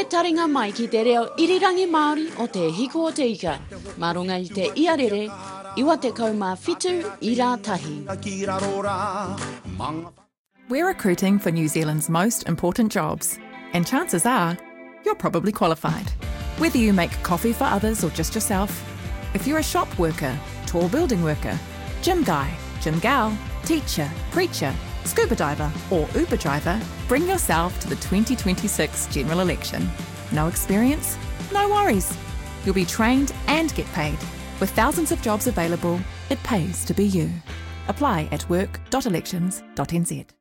taringa mai ki te reo irirangi Māori o te hiko o te ika. Mā runga I te iarere, iwa te kaumā whitu I rā tahi. We're recruiting for New Zealand's most important jobs, and chances are you're probably qualified. Whether you make coffee for others or just yourself, if you're a shop worker, tall building worker, gym guy, gym gal, teacher, preacher, scuba diver or Uber driver, bring yourself to the 2026 general election. No experience? No worries. You'll be trained and get paid. With thousands of jobs available, it pays to be you. Apply at work.elections.nz.